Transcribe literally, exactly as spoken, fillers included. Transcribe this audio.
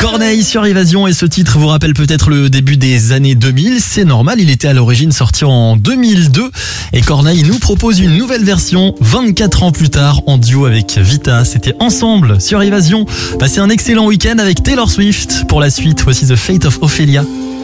Corneille sur Évasion et ce titre vous rappelle peut-être le début des années deux mille. C'est normal, il était à l'origine sorti en deux mille deux et Corneille nous propose une nouvelle version vingt-quatre ans plus tard en duo avec Vita. C'était Ensemble sur Évasion. Passez un excellent week-end avec Taylor Swift. Pour la suite, voici The Fate of Ophelia.